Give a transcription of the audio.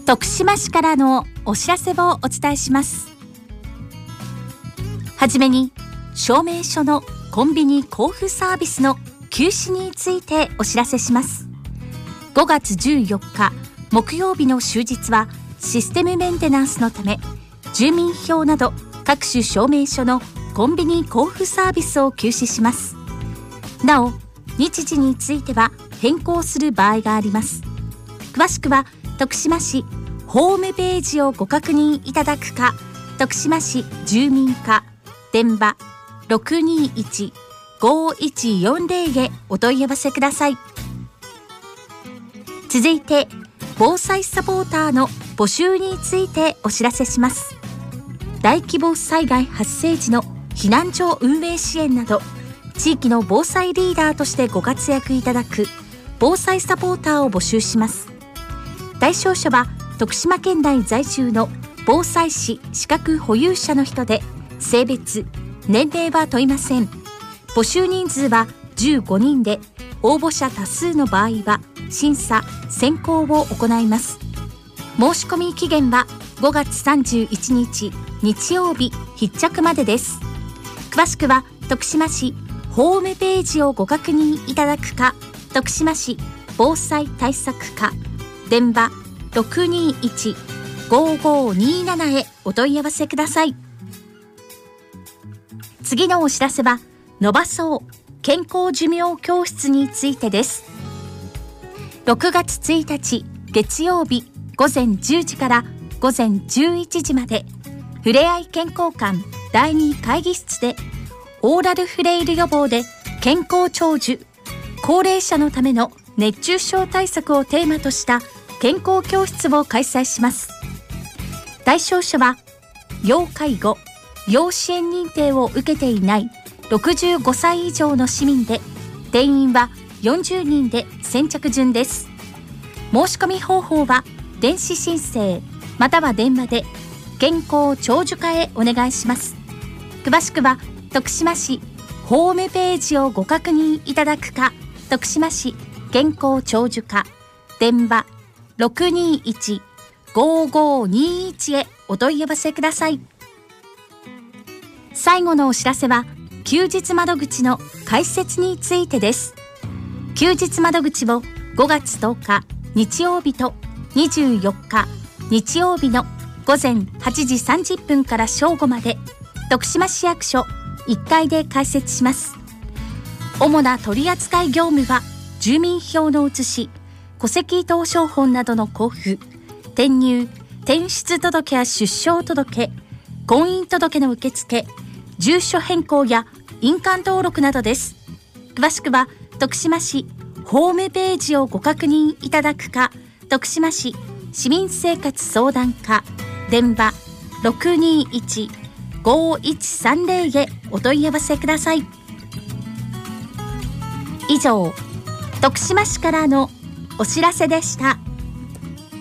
徳島市からのお知らせをお伝えします。はじめに証明書のコンビニ交付サービスの休止についてお知らせします。5月14日木曜日の終日はシステムメンテナンスのため、住民票など各種証明書のコンビニ交付サービスを休止します。なお、日時については変更する場合があります。詳しくは徳島市ホームページをご確認いただくか、徳島市住民課電話 621-5140 へお問い合わせください。続いて防災サポーターの募集についてお知らせします。大規模災害発生時の避難所運営支援など、地域の防災リーダーとしてご活躍いただく防災サポーターを募集します。対象者は徳島県内在住の防災士資格保有者の人で、性別、年齢は問いません。募集人数は15人で、応募者多数の場合は審査・選考を行います。申し込み期限は5月31日日曜日必着までです。詳しくは徳島市ホームページをご確認いただくか、徳島市防災対策課電話 621-5527 へお問い合わせください。次のお知らせは、伸ばそう健康寿命教室についてです。6月1日月曜日午前10時から午前11時まで、ふれあい健康館第2会議室で、オーラルフレイル予防で健康長寿、高齢者のための熱中症対策をテーマとした健康教室を開催します。対象者は要介護・要支援認定を受けていない65歳以上の市民で、定員は40人で先着順です。申し込み方法は電子申請または電話で健康長寿課へお願いします。詳しくは徳島市ホームページをご確認いただくか、徳島市健康長寿課電話 621-5521 へお問い合わせください。最後のお知らせは、休日窓口の開設についてです。休日窓口を5月10日日曜日と24日日曜日の午前8時30分から正午まで、徳島市役所1階で開設します。主な取扱業務は、住民票の写し、戸籍謄商本などの交付、転入・転出届や出生届、婚姻届の受付、住所変更や印鑑登録などです。詳しくは徳島市ホームページをご確認いただくか、徳島市市民生活相談課電話 621-5130 へお問い合わせください。以上、徳島市からのお知らせでした。